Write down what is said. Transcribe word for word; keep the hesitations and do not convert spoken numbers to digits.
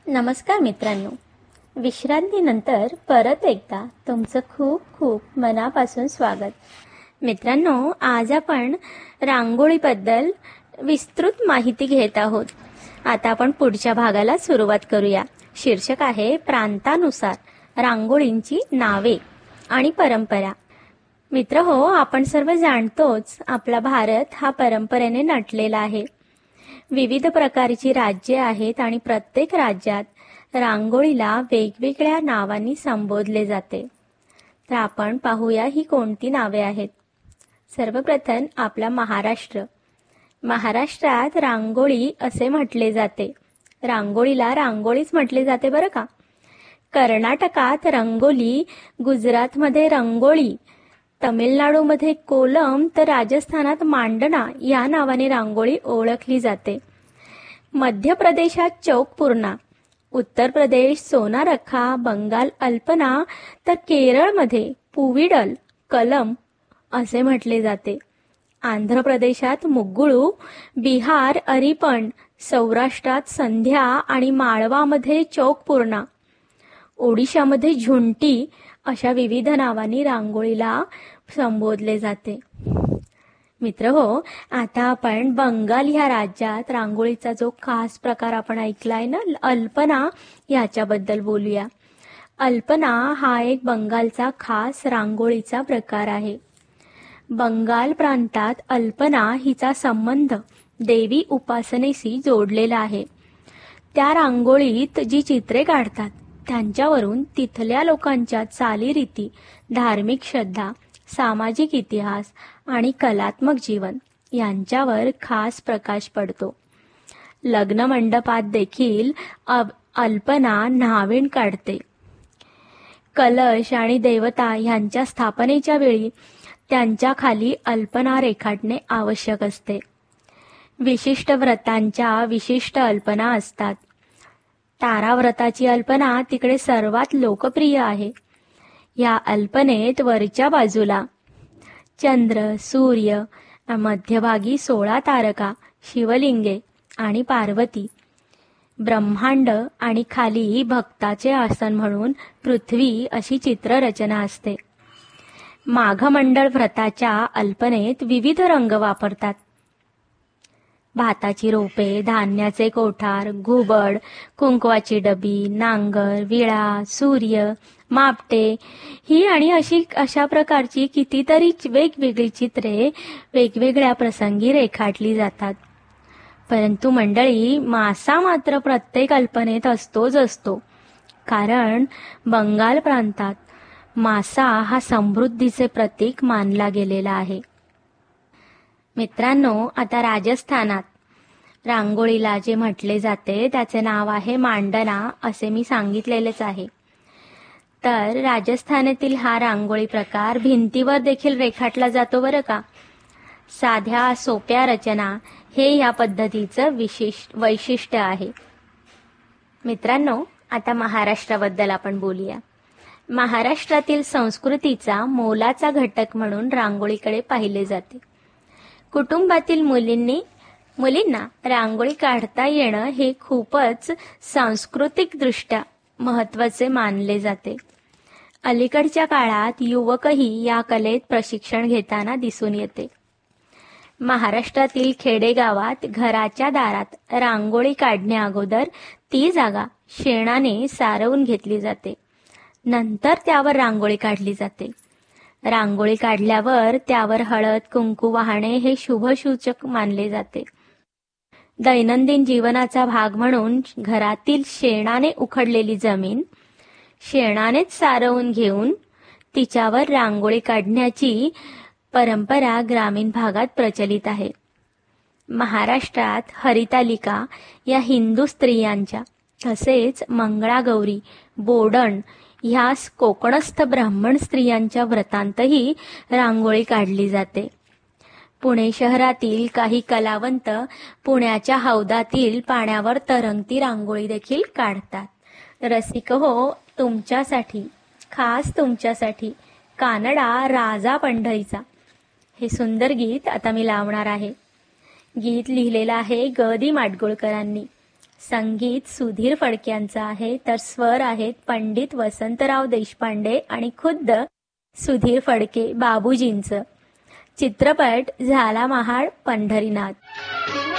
नमस्कार मित्रांनो, विश्रांतीनंतर परत एकदा तुमचं खूप खूप मनापासून स्वागत. मित्रांनो, आज आपण रांगोळीबद्दल विस्तृत माहिती घेत आहोत. आता आपण पुढच्या भागाला सुरुवात करूया. शीर्षक आहे प्रांतानुसार रांगोळींची नावे आणि परंपरा. मित्र हो, आपण सर्व जाणतोच, आपला भारत हा परंपरेने नटलेला आहे. विविध प्रकारची राज्ये आहेत आणि प्रत्येक राज्यात रांगोळीला वेगवेगळ्या नावांनी संबोधले जाते. तर आपण पाहूया ही कोणती नावे आहेत. सर्वप्रथम आपला महाराष्ट्र. महाराष्ट्रात रांगोळी असे म्हटले जाते. रांगोळीला रांगोळीच म्हटले जाते बरं का. कर्नाटकात रंगोली, गुजरातमध्ये रंगोळी, तमिळनाडूमध्ये कोलम, तर राजस्थानात मांडना या नावाने रांगोळी ओळखली जाते. मध्य प्रदेशात चौकपूर्णा, उत्तर प्रदेश सोनारखा, बंगाल अल्पना, तर केरळमध्ये पुविडल, कलम असे म्हटले जाते. आंध्र प्रदेशात मुग्गुळू, बिहार अरिपण, सौराष्ट्रात संध्या आणि माळवामध्ये चौकपूर्णा, ओडिशामध्ये झुंटी अशा विविध नावांनी रांगोळीला संबोधले जाते. मित्र हो, आता आपण बंगाल ह्या राज्यात रांगोळीचा जो खास प्रकार आपण ऐकलाय ना, अल्पना, याच्याबद्दल बोलूया. अल्पना हा एक बंगालचा खास रांगोळीचा प्रकार आहे. बंगाल प्रांतात अल्पना हिचा संबंध देवी उपासनेशी जोडलेला आहे. त्या रांगोळीत जी चित्रे काढतात त्यांच्यावरून तिथल्या लोकांच्या चालीरीती, धार्मिक श्रद्धा, सामाजिक इतिहास आणि कलात्मक जीवन यांच्यावर खास प्रकाश पडतो. लग्न मंडपात देखील अल्पना न्हावीण काढते. कलश आणि देवता यांच्या स्थापनेच्या वेळी त्यांच्या खाली अल्पना रेखाटणे आवश्यक असते. विशिष्ट व्रतांच्या विशिष्ट अल्पना असतात. ताराव्रताची अल्पना तिकडे सर्वात लोकप्रिय आहे. या अल्पनेत वरच्या बाजूला चंद्र, सूर्य, मध्यभागी सोळा तारका, शिवलिंगे आणि पार्वती, ब्रह्मांड आणि खाली भक्ताचे आसन म्हणून पृथ्वी अशी चित्ररचना असते. माघमंडळ व्रताच्या अल्पनेत विविध रंग वापरतात. भाताची रोपे, धान्याचे कोठार, घुबड, कुंकवाची डबी, नांगर, विळा, सूर्य, मापटे ही आणि अशी अशा प्रकारची कितीतरी वेगवेगळी चित्रे वेगवेगळ्या प्रसंगी रेखाटली जातात. परंतु मंडळी, मासा मात्र प्रत्येक अल्पनेत असतोच असतो. कारण बंगाल प्रांतात मासा हा समृद्धीचे प्रतीक मानला गेलेला आहे. मित्रांनो, आता राजस्थानात रांगोळीला जे म्हटले जाते त्याचे नाव आहे मांडना, असे मी सांगितलेलेच आहे. तर राजस्थानातील हा रांगोळी प्रकार भिंतीवर देखील रेखाटला जातो बरं का. साध्या सोप्या रचना हे या पद्धतीचं विशिष्ट वैशिष्ट्य आहे. मित्रांनो, आता महाराष्ट्राबद्दल आपण बोलूया. महाराष्ट्रातील संस्कृतीचा मोलाचा घटक म्हणून रांगोळीकडे पाहिले जाते. कुटुंबातील मुलींनी मुलींना रांगोळी काढता येणं हे खूपच सांस्कृतिकदृष्ट्या महत्त्वाचे मानले जाते. अलीकडच्या काळात युवकही या कलेत प्रशिक्षण घेताना दिसून येते. महाराष्ट्रातील खेडेगावात घराच्या दारात रांगोळी काढण्याअगोदर ती जागा शेणाने सारवून घेतली जाते. नंतर त्यावर रांगोळी काढली जाते. रांगोळी काढल्यावर त्यावर हळद कुंकू वाहणे हे शुभसूचक मानले जाते. दैनंदिन जीवनाचा भाग म्हणून घरातील शेणाने उखडलेली जमीन शेणानेच सारवून घेऊन तिच्यावर रांगोळी काढण्याची परंपरा ग्रामीण भागात प्रचलित आहे. महाराष्ट्रात हरितालिका या हिंदू स्त्रियांच्या तसेच मंगळागौरी, बोडण ह्या कोकणस्थ ब्राह्मण स्त्रियांच्या व्रतांतही रांगोळी काढली जाते. पुणे शहरातील काही कलावंत पुण्याच्या हौदातील पाण्यावर तरंगती रांगोळी देखील काढतात. रसिक हो, तुमच्यासाठी, खास तुमच्यासाठी कानडा राजा पंढरीचा हे सुंदर गीत आता मी लावणार आहे. गीत लिहिलेलं आहे ग दी माडगुळकरांनी संगीत सुधीर फडक्यांचं आहे, तर स्वर आहेत पंडित वसंतराव देशपांडे आणि खुद्द सुधीर फडके बाबूजींचं. चित्रपट झाला महाड पंढरीनाथ.